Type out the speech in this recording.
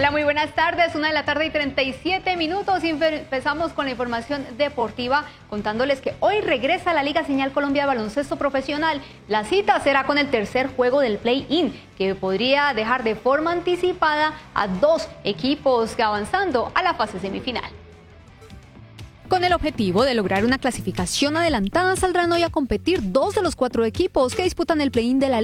Hola, muy buenas tardes. 1:37 y empezamos con la información deportiva, contándoles que hoy regresa la Liga Señal Colombia de Baloncesto Profesional. La cita será con el tercer juego del play-in, que podría dejar de forma anticipada a 2 equipos avanzando a la fase semifinal. Con el objetivo de lograr una clasificación adelantada, saldrán hoy a competir 2 de los 4 equipos que disputan el play-in de la